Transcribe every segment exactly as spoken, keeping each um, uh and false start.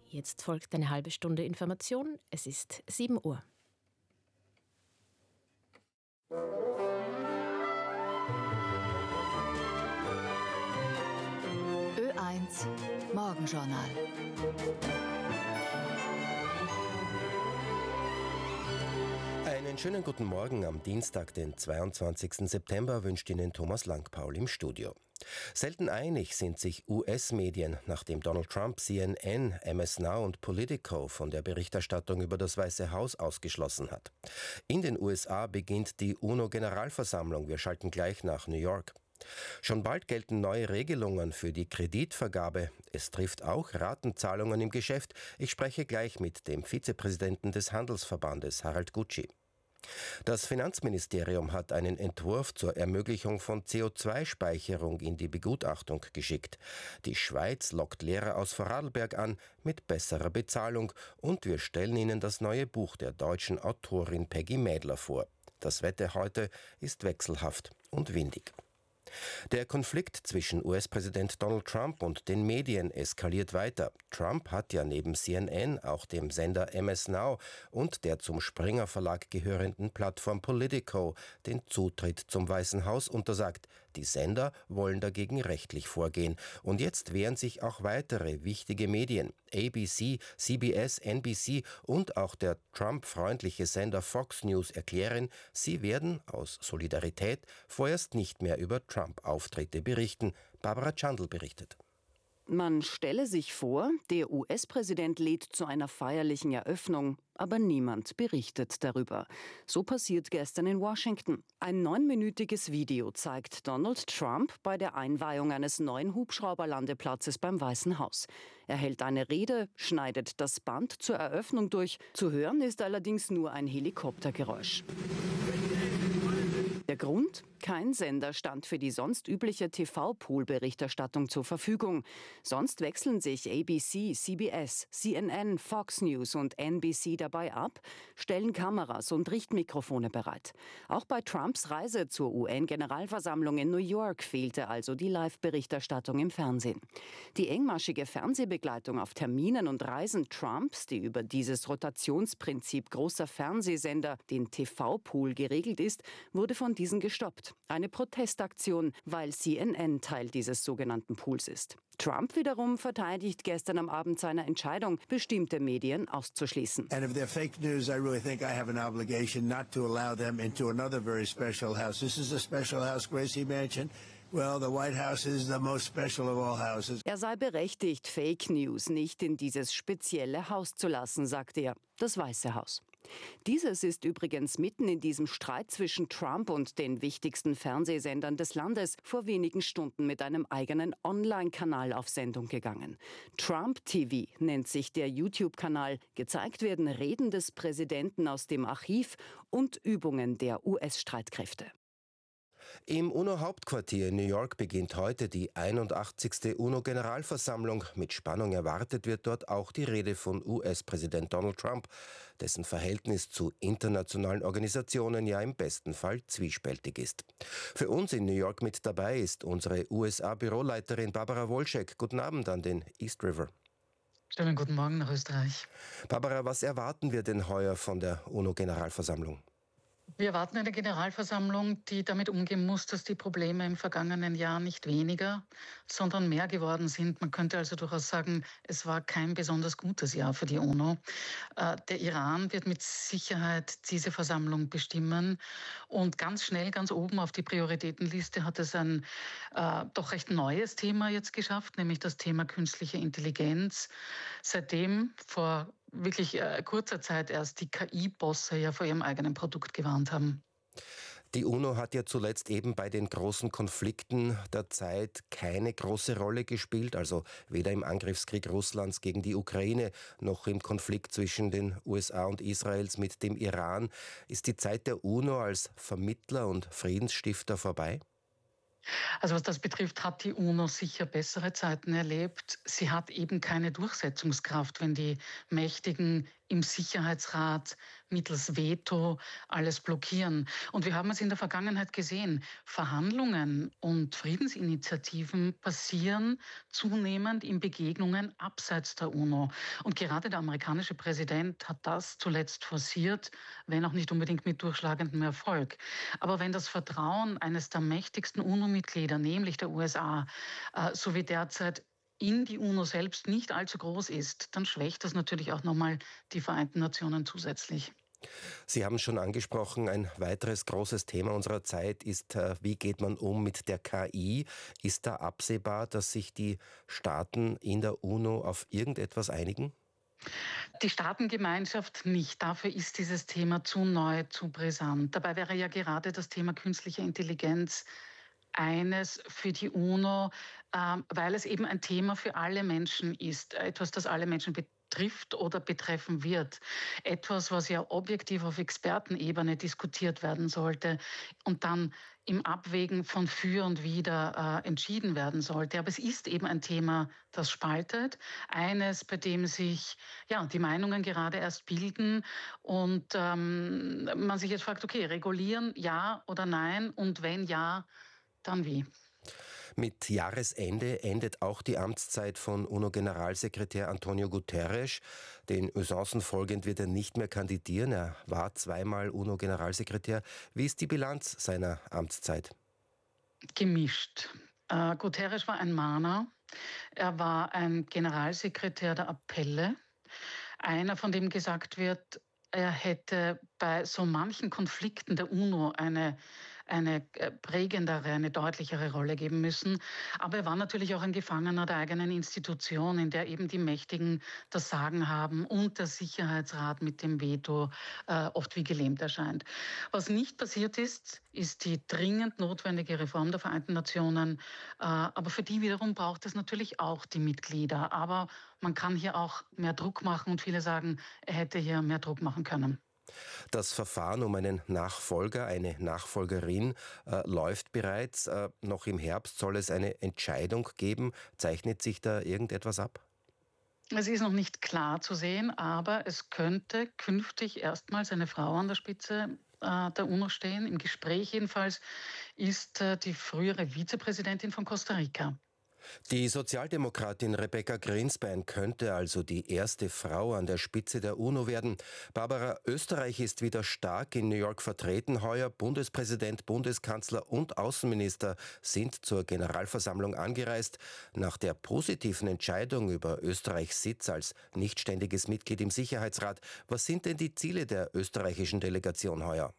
Jetzt folgt eine halbe Stunde Information. Es ist sieben Uhr. Ö eins Morgenjournal. Einen schönen guten Morgen am Dienstag, den zweiundzwanzigsten September, wünscht Ihnen Thomas Langpaul im Studio. Selten einig sind sich U S-Medien, nachdem Donald Trump C N N, M S Now und Politico von der Berichterstattung über das Weiße Haus ausgeschlossen hat. In den U S A beginnt die UNO-Generalversammlung. Wir schalten gleich nach New York. Schon bald gelten neue Regelungen für die Kreditvergabe. Es trifft auch Ratenzahlungen im Geschäft. Ich spreche gleich mit dem Vizepräsidenten des Handelsverbandes, Harald Gutschi. Das Finanzministerium hat einen Entwurf zur Ermöglichung von C O zwei Speicherung in die Begutachtung geschickt. Die Schweiz lockt Lehrer aus Vorarlberg an mit besserer Bezahlung und wir stellen Ihnen das neue Buch der deutschen Autorin Peggy Mädler vor. Das Wetter heute ist wechselhaft und windig. Der Konflikt zwischen U S-Präsident Donald Trump und den Medien eskaliert weiter. Trump hat ja neben C N N auch dem Sender M S Now und der zum Springer Verlag gehörenden Plattform Politico den Zutritt zum Weißen Haus untersagt. Die Sender wollen dagegen rechtlich vorgehen. Und jetzt wehren sich auch weitere wichtige Medien. A B C, C B S, N B C und auch der Trump-freundliche Sender Fox News erklären, sie werden aus Solidarität vorerst nicht mehr über Trump-Auftritte berichten. Barbara Chandl berichtet. Man stelle sich vor, der U S-Präsident lädt zu einer feierlichen Eröffnung, aber niemand berichtet darüber. So passiert gestern in Washington. Ein neunminütiges Video zeigt Donald Trump bei der Einweihung eines neuen Hubschrauberlandeplatzes beim Weißen Haus. Er hält eine Rede, schneidet das Band zur Eröffnung durch. Zu hören ist allerdings nur ein Helikoptergeräusch. Der Grund? Kein Sender stand für die sonst übliche T V-Pool-Berichterstattung zur Verfügung. Sonst wechseln sich A B C, C B S, C N N, Fox News und N B C dabei ab, stellen Kameras und Richtmikrofone bereit. Auch bei Trumps Reise zur U N-Generalversammlung in New York fehlte also die Live-Berichterstattung im Fernsehen. Die engmaschige Fernsehbegleitung auf Terminen und Reisen Trumps, die über dieses Rotationsprinzip großer Fernsehsender, den T V-Pool, geregelt ist, wurde von diesen gestoppt. Eine Protestaktion, weil C N N Teil dieses sogenannten Pools ist. Trump wiederum verteidigt gestern am Abend seine Entscheidung, bestimmte Medien auszuschließen. And if they're fake news, I really think I have an obligation not to allow them into another very special house. This is a special house, Gracie Mansion. Well, the White House is the most special of all houses. Er sei berechtigt, Fake News nicht in dieses spezielle Haus zu lassen, sagt er, das Weiße Haus. Dieses ist übrigens mitten in diesem Streit zwischen Trump und den wichtigsten Fernsehsendern des Landes vor wenigen Stunden mit einem eigenen Online-Kanal auf Sendung gegangen. Trump T V nennt sich der YouTube-Kanal. Gezeigt werden Reden des Präsidenten aus dem Archiv und Übungen der U S-Streitkräfte. Im UNO-Hauptquartier in New York beginnt heute die einundachtzigste UNO-Generalversammlung. Mit Spannung erwartet wird dort auch die Rede von U S-Präsident Donald Trump, dessen Verhältnis zu internationalen Organisationen ja im besten Fall zwiespältig ist. Für uns in New York mit dabei ist unsere U S A-Büroleiterin Barbara Wolschek. Guten Abend an den East River. Schönen guten Morgen nach Österreich. Barbara, was erwarten wir denn heuer von der UNO-Generalversammlung? Wir erwarten eine Generalversammlung, die damit umgehen muss, dass die Probleme im vergangenen Jahr nicht weniger, sondern mehr geworden sind. Man könnte also durchaus sagen, es war kein besonders gutes Jahr für die UNO. Der Iran wird mit Sicherheit diese Versammlung bestimmen. Und ganz schnell, ganz oben auf die Prioritätenliste hat es ein äh, doch recht neues Thema jetzt geschafft, nämlich das Thema künstliche Intelligenz. Seitdem vor wirklich äh, kurzer Zeit erst die K I-Bosse ja vor ihrem eigenen Produkt gewarnt haben. Die UNO hat ja zuletzt eben bei den großen Konflikten der Zeit keine große Rolle gespielt, also weder im Angriffskrieg Russlands gegen die Ukraine noch im Konflikt zwischen den U S A und Israels mit dem Iran. Ist die Zeit der UNO als Vermittler und Friedensstifter vorbei? Also was das betrifft, hat die UNO sicher bessere Zeiten erlebt. Sie hat eben keine Durchsetzungskraft, wenn die mächtigen im Sicherheitsrat mittels Veto alles blockieren. Und wir haben es in der Vergangenheit gesehen, Verhandlungen und Friedensinitiativen passieren zunehmend in Begegnungen abseits der UNO. Und gerade der amerikanische Präsident hat das zuletzt forciert, wenn auch nicht unbedingt mit durchschlagendem Erfolg. Aber wenn das Vertrauen eines der mächtigsten UNO-Mitglieder, nämlich der U S A, äh, so wie derzeit in die UNO selbst nicht allzu groß ist, dann schwächt das natürlich auch nochmal die Vereinten Nationen zusätzlich. Sie haben schon angesprochen, ein weiteres großes Thema unserer Zeit ist, wie geht man um mit der K I? Ist da absehbar, dass sich die Staaten in der UNO auf irgendetwas einigen? Die Staatengemeinschaft nicht. Dafür ist dieses Thema zu neu, zu brisant. Dabei wäre ja gerade das Thema künstliche Intelligenz eines für die UNO, ähm, weil es eben ein Thema für alle Menschen ist, etwas, das alle Menschen betrifft oder betreffen wird. Etwas, was ja objektiv auf Expertenebene diskutiert werden sollte und dann im Abwägen von für und wider äh, entschieden werden sollte. Aber es ist eben ein Thema, das spaltet. Eines, bei dem sich ja, die Meinungen gerade erst bilden und ähm, man sich jetzt fragt, okay, regulieren, ja oder nein? Und wenn ja, dann wie? Mit Jahresende endet auch die Amtszeit von UNO-Generalsekretär Antonio Guterres. Den Usancen folgend wird er nicht mehr kandidieren. Er war zweimal UNO-Generalsekretär. Wie ist die Bilanz seiner Amtszeit? Gemischt. Äh, Guterres war ein Mahner. Er war ein Generalsekretär der Appelle. Einer, von dem gesagt wird, er hätte bei so manchen Konflikten der UNO eine eine prägendere, eine deutlichere Rolle geben müssen. Aber er war natürlich auch ein Gefangener der eigenen Institution, in der eben die Mächtigen das Sagen haben und der Sicherheitsrat mit dem Veto äh, oft wie gelähmt erscheint. Was nicht passiert ist, ist die dringend notwendige Reform der Vereinten Nationen. Äh, aber für die wiederum braucht es natürlich auch die Mitglieder. Aber man kann hier auch mehr Druck machen und viele sagen, er hätte hier mehr Druck machen können. Das Verfahren um einen Nachfolger, eine Nachfolgerin äh, läuft bereits. Äh, noch im Herbst soll es eine Entscheidung geben. Zeichnet sich da irgendetwas ab? Es ist noch nicht klar zu sehen, aber es könnte künftig erstmals eine Frau an der Spitze äh, der UNO stehen. Im Gespräch jedenfalls ist äh, die frühere Vizepräsidentin von Costa Rica. Die Sozialdemokratin Rebecca Greenspan könnte also die erste Frau an der Spitze der UNO werden. Barbara, Österreich ist wieder stark in New York vertreten. Heuer Bundespräsident, Bundeskanzler und Außenminister sind zur Generalversammlung angereist. Nach der positiven Entscheidung über Österreichs Sitz als nichtständiges Mitglied im Sicherheitsrat, was sind denn die Ziele der österreichischen Delegation heuer?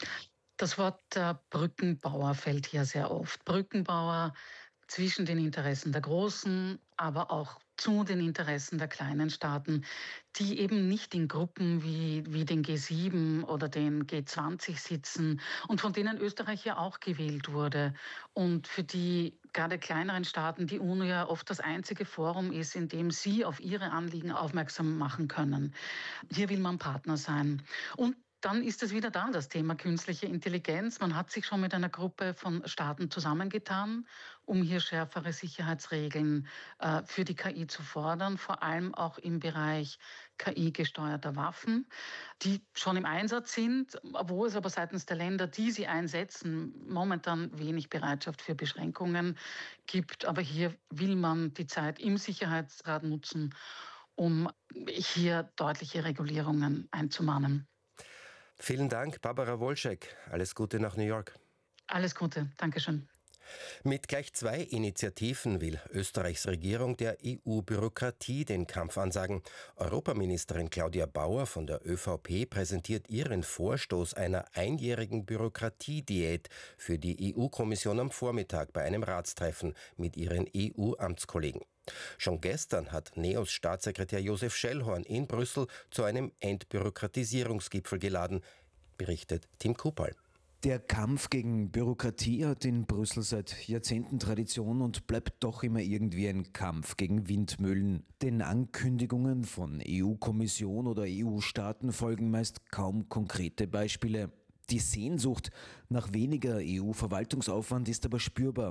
Das Wort äh, Brückenbauer fällt hier sehr oft. Brückenbauer zwischen den Interessen der Großen, aber auch zu den Interessen der kleinen Staaten, die eben nicht in Gruppen wie, wie den G sieben oder den G zwanzig sitzen und von denen Österreich ja auch gewählt wurde und für die gerade kleineren Staaten die UNO ja oft das einzige Forum ist, in dem sie auf ihre Anliegen aufmerksam machen können. Hier will man Partner sein. Und dann ist es wieder da, das Thema künstliche Intelligenz. Man hat sich schon mit einer Gruppe von Staaten zusammengetan, um hier schärfere Sicherheitsregeln äh, für die K I zu fordern, vor allem auch im Bereich K I-gesteuerter Waffen, die schon im Einsatz sind, wo es aber seitens der Länder, die sie einsetzen, momentan wenig Bereitschaft für Beschränkungen gibt. Aber hier will man die Zeit im Sicherheitsrat nutzen, um hier deutliche Regulierungen einzumahnen. Vielen Dank, Barbara Wolschek. Alles Gute nach New York. Alles Gute, Dankeschön. Mit gleich zwei Initiativen will Österreichs Regierung der E U-Bürokratie den Kampf ansagen. Europaministerin Claudia Bauer von der ÖVP präsentiert ihren Vorstoß einer einjährigen Bürokratiediät für die E U-Kommission am Vormittag bei einem Ratstreffen mit ihren E U-Amtskollegen. Schon gestern hat NEOS Staatssekretär Josef Schellhorn in Brüssel zu einem Entbürokratisierungsgipfel geladen, berichtet Tim Kupal. Der Kampf gegen Bürokratie hat in Brüssel seit Jahrzehnten Tradition und bleibt doch immer irgendwie ein Kampf gegen Windmühlen. Den Ankündigungen von E U-Kommission oder E U-Staaten folgen meist kaum konkrete Beispiele. Die Sehnsucht nach weniger E U-Verwaltungsaufwand ist aber spürbar.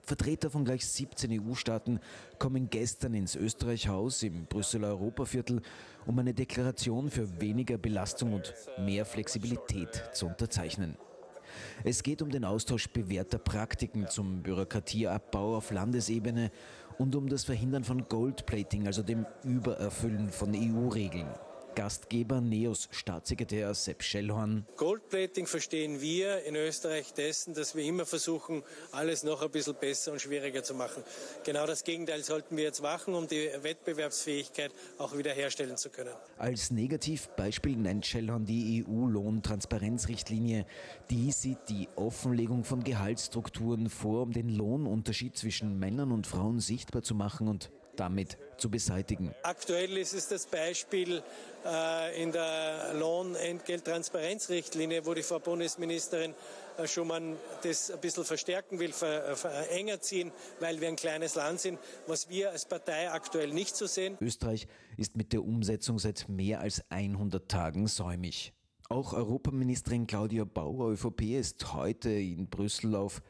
Vertreter von gleich siebzehn E U-Staaten kommen gestern ins Österreich-Haus im Brüsseler Europaviertel, um eine Deklaration für weniger Belastung und mehr Flexibilität zu unterzeichnen. Es geht um den Austausch bewährter Praktiken zum Bürokratieabbau auf Landesebene und um das Verhindern von Goldplating, also dem Übererfüllen von E U-Regeln. Gastgeber NEOS Staatssekretär Sepp Schellhorn. Goldplating verstehen wir in Österreich dessen, dass wir immer versuchen, alles noch ein bisschen besser und schwieriger zu machen. Genau das Gegenteil sollten wir jetzt machen, um die Wettbewerbsfähigkeit auch wieder herstellen zu können. Als Negativbeispiel nennt Schellhorn die E U-Lohntransparenzrichtlinie. Die sieht die Offenlegung von Gehaltsstrukturen vor, um den Lohnunterschied zwischen Männern und Frauen sichtbar zu machen und damit zu beseitigen. Aktuell ist es das Beispiel äh, in der Lohnentgelttransparenzrichtlinie, wo die Frau Bundesministerin äh, Schumann das ein bisschen verstärken will, ver, ver, enger ziehen, weil wir ein kleines Land sind, was wir als Partei aktuell nicht so sehen. Österreich ist mit der Umsetzung seit mehr als hundert Tagen säumig. Auch Europaministerin Claudia Bauer, ÖVP, ist heute in Brüssel auf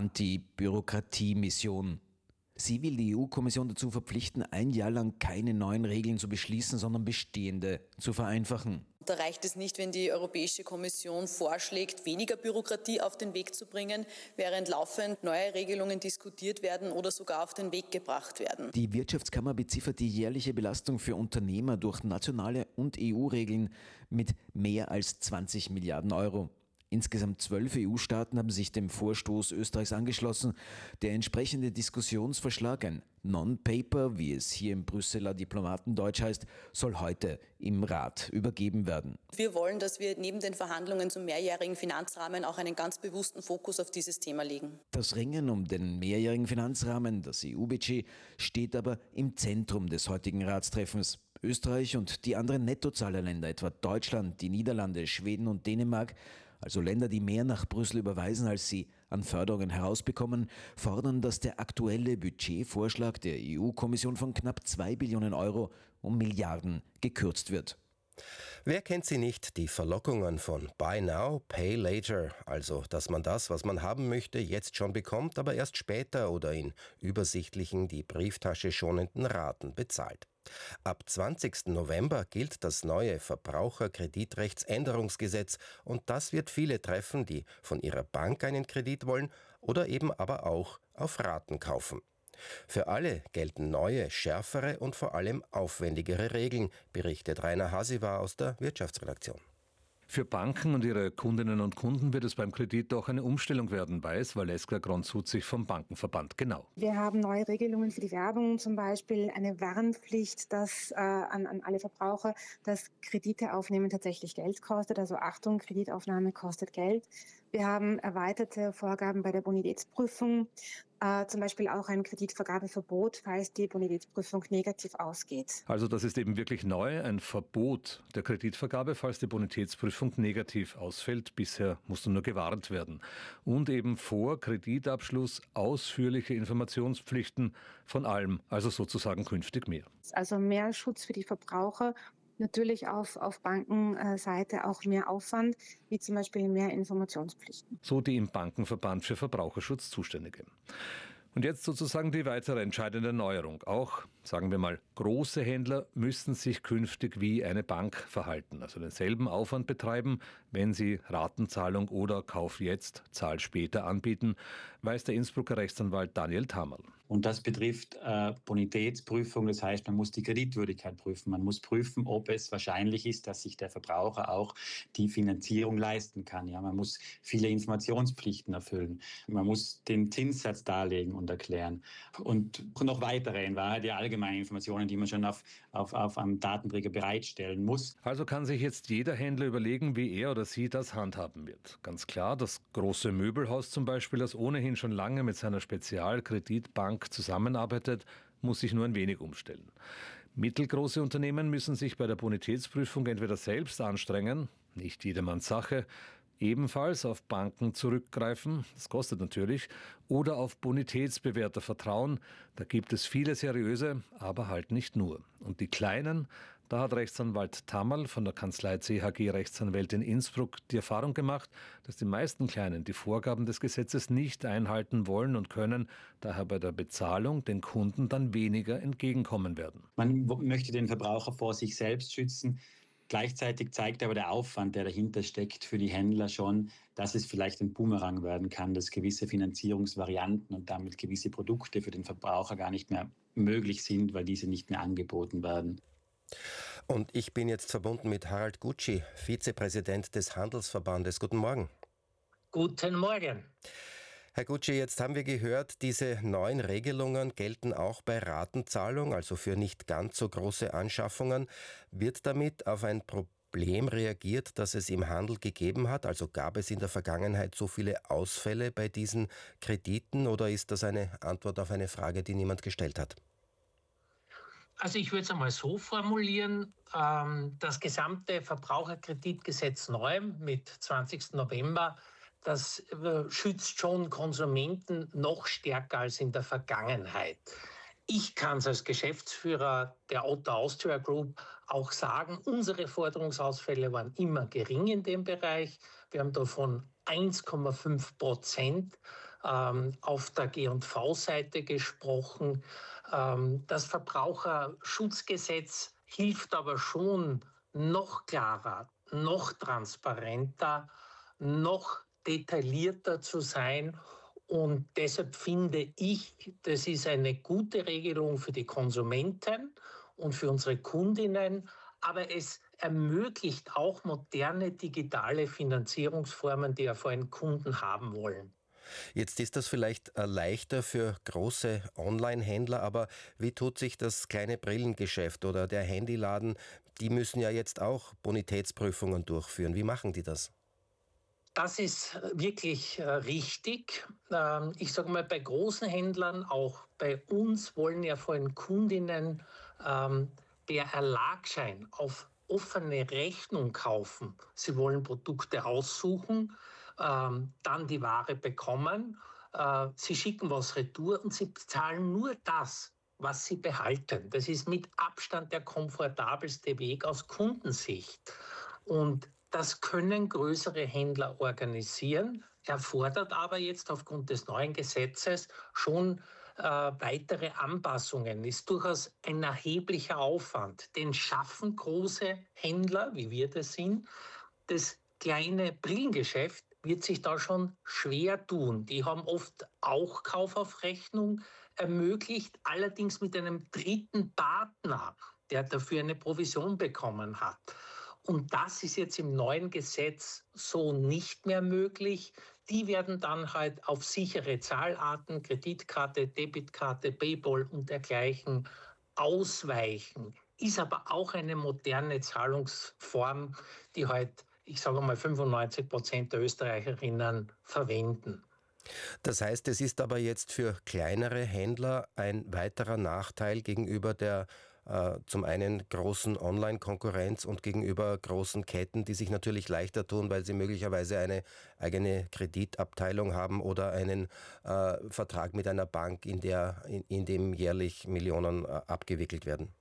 Anti-Bürokratie-Mission. Sie will die E U-Kommission dazu verpflichten, ein Jahr lang keine neuen Regeln zu beschließen, sondern bestehende zu vereinfachen. Da reicht es nicht, wenn die Europäische Kommission vorschlägt, weniger Bürokratie auf den Weg zu bringen, während laufend neue Regelungen diskutiert werden oder sogar auf den Weg gebracht werden. Die Wirtschaftskammer beziffert die jährliche Belastung für Unternehmer durch nationale und E U-Regeln mit mehr als zwanzig Milliarden Euro. Insgesamt zwölf E U-Staaten haben sich dem Vorstoß Österreichs angeschlossen. Der entsprechende Diskussionsvorschlag, ein Non-Paper, wie es hier im Brüsseler Diplomatendeutsch heißt, soll heute im Rat übergeben werden. Wir wollen, dass wir neben den Verhandlungen zum mehrjährigen Finanzrahmen auch einen ganz bewussten Fokus auf dieses Thema legen. Das Ringen um den mehrjährigen Finanzrahmen, das E U-Budget, steht aber im Zentrum des heutigen Ratstreffens. Österreich und die anderen Nettozahlerländer, etwa Deutschland, die Niederlande, Schweden und Dänemark, also Länder, die mehr nach Brüssel überweisen, als sie an Förderungen herausbekommen, fordern, dass der aktuelle Budgetvorschlag der E U-Kommission von knapp zwei Billionen Euro um Milliarden gekürzt wird. Wer kennt sie nicht, die Verlockungen von Buy Now, Pay Later, also dass man das, was man haben möchte, jetzt schon bekommt, aber erst später oder in übersichtlichen, die Brieftasche schonenden Raten bezahlt. Ab zwanzigsten November gilt das neue Verbraucherkreditrechtsänderungsgesetz und das wird viele treffen, die von ihrer Bank einen Kredit wollen oder eben aber auch auf Raten kaufen. Für alle gelten neue, schärfere und vor allem aufwendigere Regeln, berichtet Rainer Hasiwa aus der Wirtschaftsredaktion. Für Banken und ihre Kundinnen und Kunden wird es beim Kredit doch eine Umstellung werden, weiß Valeska Gronzuzig vom Bankenverband Genau. Wir haben neue Regelungen für die Werbung, zum Beispiel eine Warnpflicht dass, äh, an, an alle Verbraucher, dass Kredite aufnehmen tatsächlich Geld kostet. Also Achtung, Kreditaufnahme kostet Geld. Wir haben erweiterte Vorgaben bei der Bonitätsprüfung, äh, zum Beispiel auch ein Kreditvergabeverbot, falls die Bonitätsprüfung negativ ausgeht. Also das ist eben wirklich neu, ein Verbot der Kreditvergabe, falls die Bonitätsprüfung negativ ausfällt. Bisher musste nur gewarnt werden. Und eben vor Kreditabschluss ausführliche Informationspflichten von allem, also sozusagen künftig mehr. Also mehr Schutz für die Verbraucher. Natürlich auf, auf Bankenseite auch mehr Aufwand, wie zum Beispiel mehr Informationspflichten. So die im Bankenverband für Verbraucherschutz Zuständige. Und jetzt sozusagen die weitere entscheidende Neuerung. Auch, sagen wir mal, große Händler müssen sich künftig wie eine Bank verhalten, also denselben Aufwand betreiben, wenn sie Ratenzahlung oder Kauf jetzt, Zahl später anbieten, weiß der Innsbrucker Rechtsanwalt Daniel Thamerl. Und das betrifft äh, Bonitätsprüfung, das heißt, man muss die Kreditwürdigkeit prüfen. Man muss prüfen, ob es wahrscheinlich ist, dass sich der Verbraucher auch die Finanzierung leisten kann. Ja, man muss viele Informationspflichten erfüllen. Man muss den Zinssatz darlegen und erklären. Und noch weitere, in Wahrheit die allgemeinen Informationen, die man schon auf, auf, auf einem Datenträger bereitstellen muss. Also kann sich jetzt jeder Händler überlegen, wie er oder sie das handhaben wird. Ganz klar, das große Möbelhaus zum Beispiel, das ohnehin schon lange mit seiner Spezialkreditbank zusammenarbeitet, muss sich nur ein wenig umstellen. Mittelgroße Unternehmen müssen sich bei der Bonitätsprüfung entweder selbst anstrengen, nicht jedermanns Sache, Ebenfalls auf Banken zurückgreifen, das kostet natürlich, oder auf Bonitätsbewerter vertrauen. Da gibt es viele seriöse, aber halt nicht nur. Und die Kleinen, da hat Rechtsanwalt Tammerl von der Kanzlei C H G Rechtsanwälte in Innsbruck die Erfahrung gemacht, dass die meisten Kleinen die Vorgaben des Gesetzes nicht einhalten wollen und können, daher bei der Bezahlung den Kunden dann weniger entgegenkommen werden. Man möchte den Verbraucher vor sich selbst schützen. Gleichzeitig zeigt aber der Aufwand, der dahinter steckt, für die Händler schon, dass es vielleicht ein Boomerang werden kann, dass gewisse Finanzierungsvarianten und damit gewisse Produkte für den Verbraucher gar nicht mehr möglich sind, weil diese nicht mehr angeboten werden. Und ich bin jetzt verbunden mit Harald Gutschi, Vizepräsident des Handelsverbandes. Guten Morgen. Guten Morgen. Herr Gutschi, jetzt haben wir gehört, diese neuen Regelungen gelten auch bei Ratenzahlung, also für nicht ganz so große Anschaffungen. Wird damit auf ein Problem reagiert, das es im Handel gegeben hat? Also gab es in der Vergangenheit so viele Ausfälle bei diesen Krediten oder ist das eine Antwort auf eine Frage, die niemand gestellt hat? Also ich würde es einmal so formulieren, ähm, das gesamte Verbraucherkreditgesetz neu mit zwanzigsten November, das äh, schützt schon Konsumenten noch stärker als in der Vergangenheit. Ich kann es als Geschäftsführer der Otto Austria Group auch sagen, unsere Forderungsausfälle waren immer gering in dem Bereich. Wir haben davon eins Komma fünf Prozent ähm, auf der G und V-Seite gesprochen. Ähm, das Verbraucherschutzgesetz hilft aber schon noch klarer, noch transparenter, noch detaillierter zu sein. Und deshalb finde ich, das ist eine gute Regelung für die Konsumenten und für unsere Kundinnen. Aber es ermöglicht auch moderne digitale Finanzierungsformen, die ja vor allem Kunden haben wollen. Jetzt ist das vielleicht leichter für große Online-Händler, aber wie tut sich das kleine Brillengeschäft oder der Handyladen? Die müssen ja jetzt auch Bonitätsprüfungen durchführen. Wie machen die das? Das ist wirklich äh, richtig. Ähm, ich sage mal, bei großen Händlern, auch bei uns, wollen ja vor allem Kundinnen ähm, der Erlagschein auf offene Rechnung kaufen. Sie wollen Produkte aussuchen, ähm, dann die Ware bekommen, äh, sie schicken was retour und sie bezahlen nur das, was sie behalten. Das ist mit Abstand der komfortabelste Weg aus Kundensicht. Und das können größere Händler organisieren, erfordert aber jetzt aufgrund des neuen Gesetzes schon äh, weitere Anpassungen. Ist durchaus ein erheblicher Aufwand. Den schaffen große Händler, wie wir das sind. Das kleine Brillengeschäft wird sich da schon schwer tun. Die haben oft auch Kauf auf Rechnung ermöglicht, allerdings mit einem dritten Partner, der dafür eine Provision bekommen hat. Und das ist jetzt im neuen Gesetz so nicht mehr möglich. Die werden dann halt auf sichere Zahlarten, Kreditkarte, Debitkarte, PayPal und dergleichen ausweichen. Ist aber auch eine moderne Zahlungsform, die halt, ich sage mal, fünfundneunzig Prozent der Österreicherinnen verwenden. Das heißt, es ist aber jetzt für kleinere Händler ein weiterer Nachteil gegenüber der äh, zum einen großen Online-Konkurrenz und gegenüber großen Ketten, die sich natürlich leichter tun, weil sie möglicherweise eine eigene Kreditabteilung haben oder einen äh, Vertrag mit einer Bank, in, der, in, in dem jährlich Millionen äh, abgewickelt werden.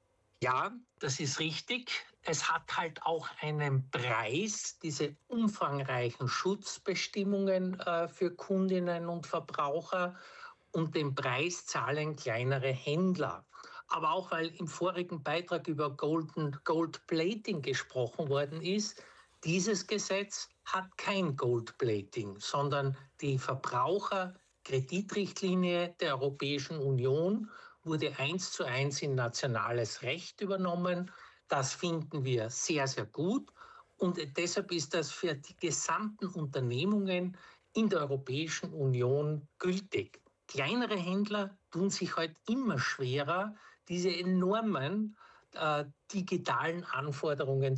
Ja, das ist richtig. Es hat halt auch einen Preis, diese umfangreichen Schutzbestimmungen äh, für Kundinnen und Verbraucher. Und den Preis zahlen kleinere Händler. Aber auch, weil im vorigen Beitrag über Golden, Gold Plating gesprochen worden ist, dieses Gesetz hat kein Gold Plating, sondern die Verbraucherkreditrichtlinie der Europäischen Union wurde eins zu eins in nationales Recht übernommen. Das finden wir sehr, sehr gut. Und deshalb ist das für die gesamten Unternehmungen in der Europäischen Union gültig. Kleinere Händler tun sich heute immer schwerer, diese enormen äh, digitalen Anforderungen